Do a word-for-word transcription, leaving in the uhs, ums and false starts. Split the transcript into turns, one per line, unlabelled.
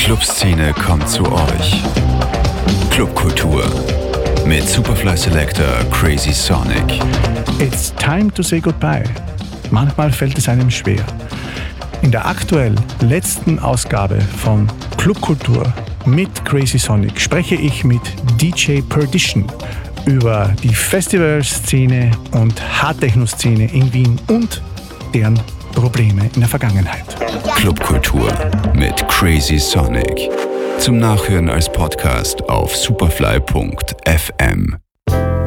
Clubszene kommt zu euch. Clubkultur mit Superfly Selector Crazy Sonic.
It's time to say goodbye. Manchmal fällt es einem schwer. In der aktuell letzten Ausgabe von Clubkultur mit Crazy Sonic spreche ich mit D J Perdition über die Festivalszene und Hardtechno-Szene in Wien und deren Probleme in der Vergangenheit.
Clubkultur mit Crazy Sonic. Zum Nachhören als Podcast auf superfly punkt f m.